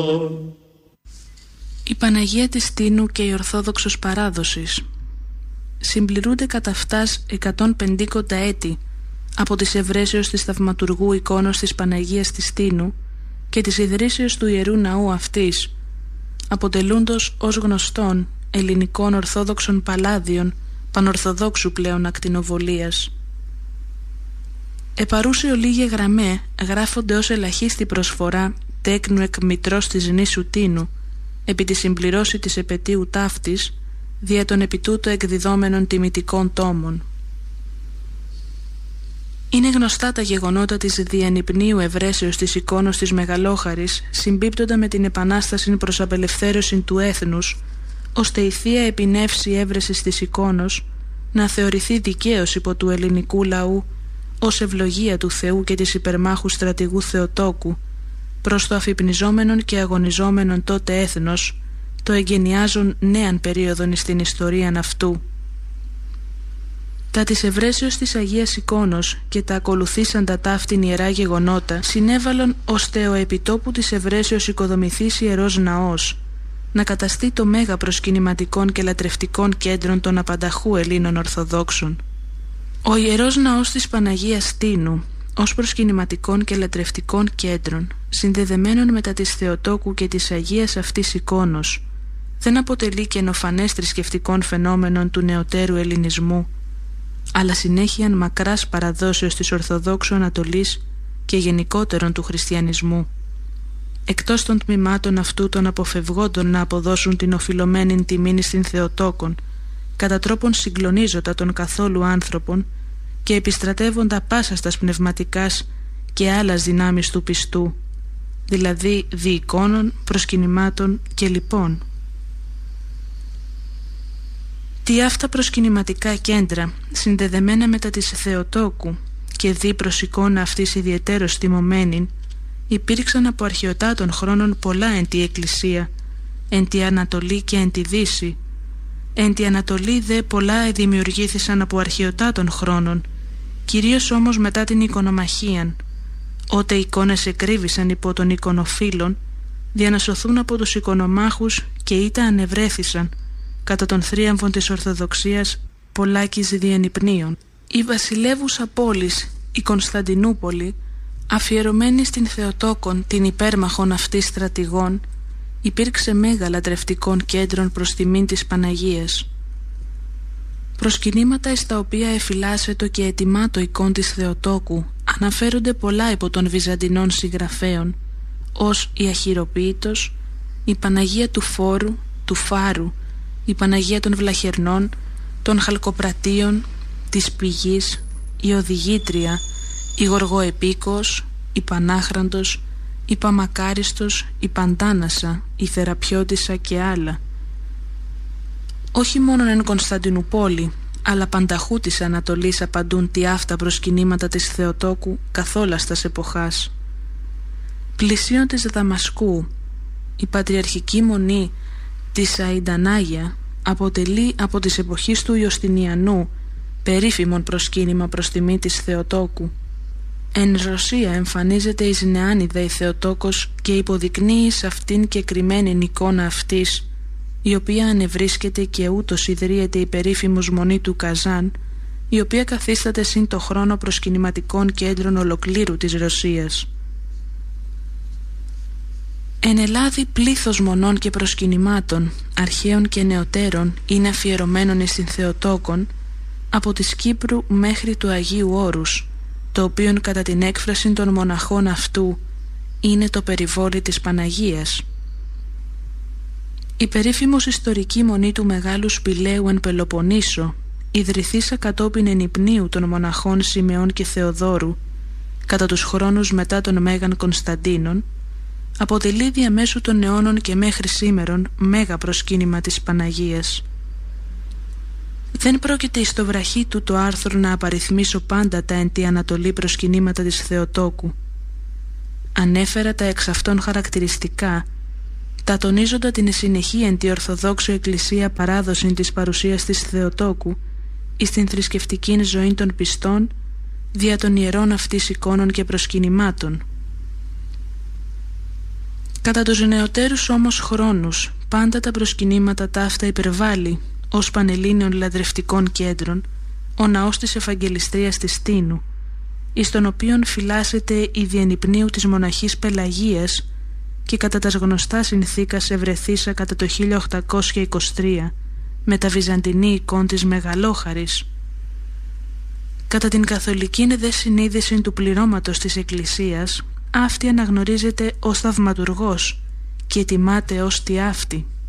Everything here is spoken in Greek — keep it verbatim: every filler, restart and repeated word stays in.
Η Παναγία της Τίνου και η Ορθόδοξος παράδοσης. Συμπληρούνται κατά αυτάς εκατόν πενηκόντα έτη από τις ευρέσεως της θαυματουργού εικόνος της Παναγίας της Τίνου και της ιδρύσεως του Ιερού Ναού αυτής, αποτελούντος ως γνωστόν ελληνικών Ορθόδοξων Παλάδιων πανορθοδόξου πλέον ακτινοβολίας. Επαρούσε ολίγε γραμμέ γράφονται ως ελαχίστη προσφορά τέκνου εκ μητρός της νήσου Τίνου επί τη συμπληρώση της επετείου ταύτης δια των επί τούτο εκδιδόμενων τιμητικών τόμων. Είναι γνωστά τα γεγονότα της διανυπνίου ευρέσεως της εικόνος της Μεγαλόχαρης συμπίπτοντα με την επανάσταση προς απελευθέρωση του έθνους, ώστε η θεία επινεύση έβρεσης της εικόνος να θεωρηθεί δικαίως υπό του ελληνικού λαού ως ευλογία του Θεού και της υπερμάχου στρατηγού Θεοτόκου προς το αφυπνιζόμενον και αγωνιζόμενον τότε έθνος, το εγκαινιάζουν νέαν περίοδον στην ιστορίαν αυτού. Τα της ευρέσεως της Αγίας Εικόνος και τα ακολουθήσαντα ταύτην ιερά γεγονότα συνέβαλον ώστε ο επιτόπου της ευρέσεως οικοδομηθής ιερός ναός να καταστεί το μέγα προσκυνηματικών και λατρευτικών κέντρων των απανταχού Ελλήνων Ορθοδόξων. Ο ιερός ναός της Παναγίας Τίνου ως προσκυνηματικών και λατρευτικών κέντρων συνδεδεμένων μετά της Θεοτόκου και της Αγίας αυτής εικόνος δεν αποτελεί καινοφανές θρησκευτικών φαινόμενων του νεωτέρου ελληνισμού, αλλά συνέχειαν μακράς παραδόσεως της Ορθοδόξου Ανατολής και γενικότερον του χριστιανισμού. Εκτός των τμήματων αυτού των αποφευγόντων να αποδώσουν την οφειλωμένη τιμήν στην Θεοτόκον, κατά τρόπον συγκλονίζοντα των καθόλου άνθρωπων και επιστρατεύοντα πάσα στας πνευματικάς και άλλας δυνάμεις του πιστού, δηλαδή δι εικόνων, προσκυνημάτων και λοιπών. Τι αυτά προσκυνηματικά κέντρα, συνδεδεμένα μετά της Θεοτόκου και δι προς εικόνα αυτής ιδιαιτέρως τιμωμένην, υπήρξαν από αρχαιοτά των χρόνων πολλά εν τη Εκκλησία, εν τη Ανατολή και εν τη Δύση. Εν τη Ανατολή δε πολλά δημιουργήθησαν από αρχαιοτά των χρόνων, κυρίως όμως μετά την εικονομαχίαν, ότε οι εικόνες εκρύβησαν υπό των εικονοφύλων, δια να σωθούν από τους εικονομάχους και ήτα ανευρέθησαν κατά των θρίαμβων της Ορθοδοξίας πολλάκις διενυπνίων. Η βασιλεύουσα πόλης, η Κωνσταντινούπολη, αφιερωμένη στην Θεοτόκον την υπέρμαχον αυτής στρατηγών, υπήρξε μέγα λατρευτικών κέντρων προς τιμήν της Παναγίας. Προσκυνήματα εις τα οποία εφυλάσσετο και ετοιμάτο εικόν της Θεοτόκου αναφέρονται πολλά υπό των Βυζαντινών συγγραφέων, ως η Αχυροποίητος, η Παναγία του Φόρου, του Φάρου, η Παναγία των Βλαχερνών, των Χαλκοπρατίων, της Πηγής, η Οδηγήτρια, η Γοργοεπίκος, η Πανάχραντος, η Παμακάριστος, η Παντάνασα, η Θεραπιώτισσα και άλλα. Όχι μόνον εν Κωνσταντινουπόλη, αλλά πανταχού της Ανατολής απαντούν τι αυτά προσκυνήματα της Θεοτόκου καθόλας τας εποχάς. Πλησίον της Δαμασκού, η Πατριαρχική Μονή της Αϊντανάγια αποτελεί από της εποχής του Ιωστινιανού περίφημον προσκύνημα προς τιμή της Θεοτόκου. Εν Ρωσία εμφανίζεται εις Νεάνιδα η Θεοτόκος και υποδεικνύει σε αυτήν και κρυμμένην εικόνα αυτής, η οποία ανεβρίσκεται και ούτως ιδρύεται η περίφημος Μονή του Καζάν, η οποία καθίσταται συν το χρόνο προσκυνηματικών κέντρων ολοκλήρου της Ρωσίας. Εν Ελλάδη πλήθος μονών και προσκυνημάτων, αρχαίων και νεωτέρων, είναι αφιερωμένων εις την Θεοτόκον, από της Κύπρου μέχρι του Αγίου Όρους, το οποίον κατά την έκφραση των μοναχών αυτού είναι το περιβόλι της Παναγίας. Η περίφημος ιστορική μονή του Μεγάλου Σπηλαίου εν Πελοποννήσο, ιδρυθήσα κατόπιν ενυπνίου των μοναχών Σιμεών και Θεοδόρου, κατά τους χρόνους μετά των Μέγαν Κωνσταντίνων, αποτελεί διαμέσου των αιώνων και μέχρι σήμερον μέγα προσκύνημα της Παναγίας. Δεν πρόκειται εις το βραχή του το άρθρο να απαριθμίσω πάντα τα εν τη Ανατολή προσκυνήματα της Θεοτόκου. Ανέφερα τα εξ αυτών χαρακτηριστικά, τα τονίζοντα την συνεχή εν τη Ορθοδόξου Εκκλησία παράδοση της παρουσίας της Θεοτόκου εις την θρησκευτική ζωή των πιστών δια των ιερών αυτής εικόνων και προσκυνημάτων. Κατά τους νεωτέρους όμως χρόνους, πάντα τα προσκυνήματα ταύτα υπερβάλλει ως Πανελλήνιων λατρευτικών κέντρων ο ναός της Ευαγγελιστρίας της Τίνου, εις τον οποίον φυλάσσεται η διενυπνίου της μοναχής Πελαγίας και κατά τας γνωστά συνθήκας ευρεθήσα κατά το χίλια οκτακόσια είκοσι τρία με τα βυζαντινή εικόν της Μεγαλόχαρης. Κατά την καθολική δε συνείδηση του πληρώματος της Εκκλησίας, αυτή αναγνωρίζεται ως θαυματουργός και τιμάται ως τη αυτή.